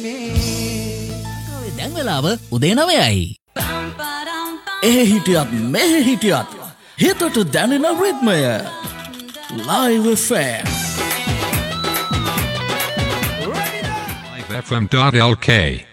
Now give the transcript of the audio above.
දැන් වෙලාව උදේ 9යි. හිටියත් මෙහෙ හිටියත් හිතට දැනෙන රිද්මය Live FM. livefm.lk